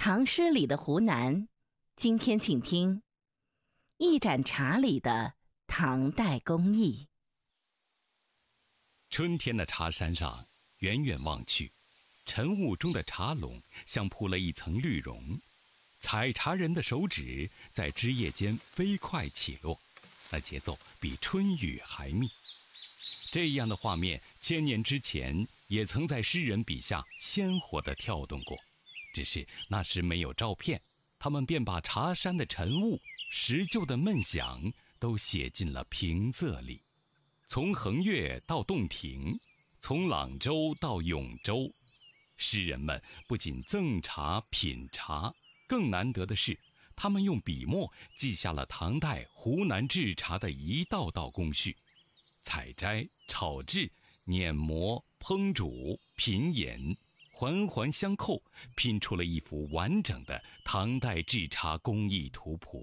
唐诗里的湖南，今天请听一盏茶里的唐代工艺。 春天的茶山上，远远望去，晨雾中的茶垄像铺了一层绿绒，采茶人的手指在枝叶间飞快起落，那节奏比春雨还密。这样的画面千年之前也曾在诗人笔下鲜活地跳动过，只是那时没有照片，他们便把茶山的晨雾、石臼的闷响都写进了平仄里。从横越到洞庭，从朗州到永州，诗人们不仅赠茶品茶，更难得的是他们用笔墨记下了唐代湖南制茶的一道道工序，采摘、炒制、碾磨、烹煮、品饮，环环相扣，拼出了一幅完整的唐代制茶工艺图谱。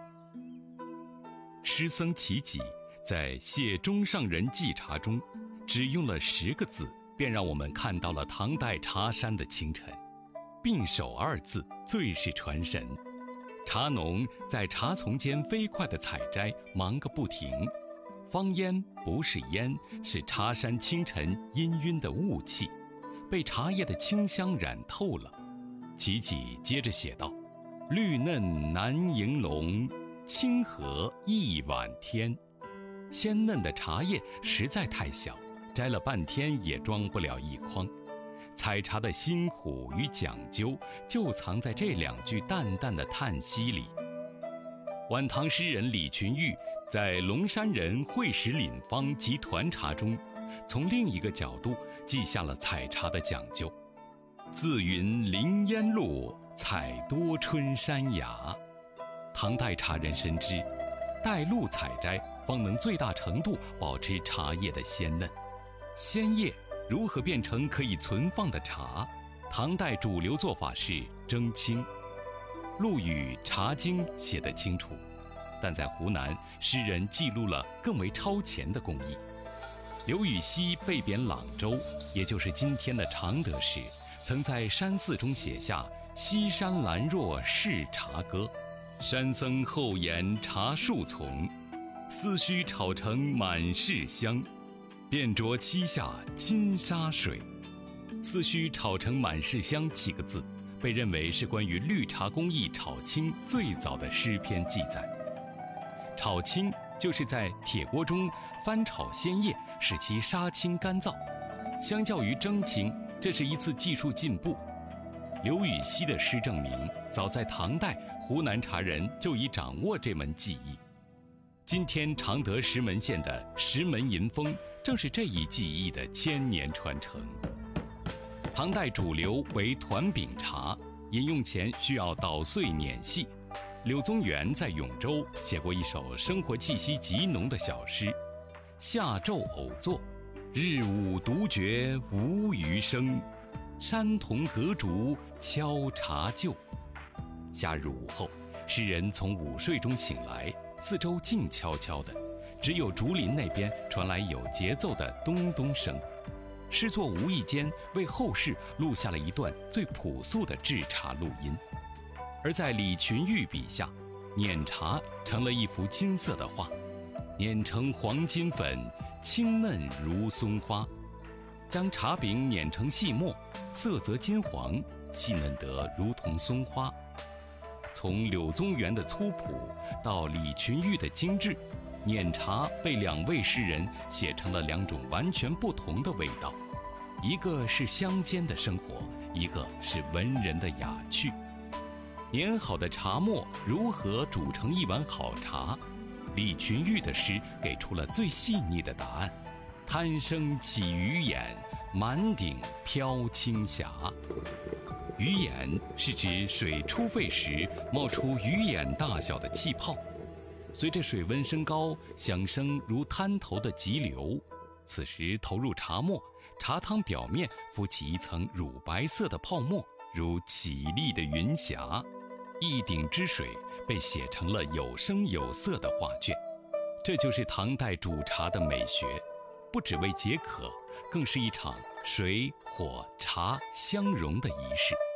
诗僧齐己在《谢中上人寄茶》中只用了10个字，便让我们看到了唐代茶山的清晨。并手2字最是传神。茶农在茶丛间飞快地采摘，忙个不停。芳烟不是烟，是茶山清晨氤氲的雾气，被茶叶的清香染透了。齐己接着写道：绿嫩难迎笼，清和一碗天。鲜嫩的茶叶实在太小，摘了半天也装不了一筐。采茶的辛苦与讲究就藏在这2句淡淡的叹息里。晚唐诗人李群玉在《龙山人会使领方及团茶》中，从另一个角度记下了采茶的讲究。自云林烟路，采多春山崖。唐代茶人深知，带露采摘方能最大程度保持茶叶的鲜嫩。鲜叶如何变成可以存放的茶？唐代主流做法是蒸青。陆羽《茶经》写得清楚，但在湖南，诗人记录了更为超前的工艺。刘禹锡被贬朗州，也就是今天的常德时，曾在山寺中写下《西山兰若是茶歌》：山僧后言茶树丛，丝须炒成满室香，便着漆下金沙水。丝须炒成满室香几个字，被认为是关于绿茶工艺炒青最早的诗篇记载。炒青就是在铁锅中翻炒鲜叶，使其杀青干燥。相较于蒸青，这是一次技术进步。刘禹锡的诗证明，早在唐代，湖南茶人就已掌握这门技艺。今天常德石门县的石门银峰，正是这一技艺的千年传承。唐代主流为团饼茶，饮用前需要捣碎碾细。柳宗元在永州写过一首生活气息极浓的小诗：夏昼偶作，日午独觉无余声，山童隔竹敲茶臼。夏日午后，诗人从午睡中醒来，四周静悄悄的，只有竹林那边传来有节奏的咚咚声。诗作无意间为后世录下了一段最朴素的制茶录音。而在李群玉笔下，碾茶成了一幅金色的画，碾成黄金粉，清嫩如松花。将茶饼碾成细末，色泽金黄，细嫩得如同松花。从柳宗元的粗朴到李群玉的精致，碾茶被2位诗人写成了2种完全不同的味道，一个是乡间的生活，一个是文人的雅趣。碾好的茶末如何煮成一碗好茶？李群玉的诗给出了最细腻的答案：贪生起鱼眼，满顶飘青霞。鱼眼是指水初沸时冒出鱼眼大小的气泡，随着水温升高，响声如滩头的急流。此时投入茶末，茶汤表面浮起一层乳白色的泡沫，如绮丽的云霞。一鼎之水被写成了有声有色的画卷。这就是唐代煮茶的美学，不只为解渴，更是一场水火茶相融的仪式。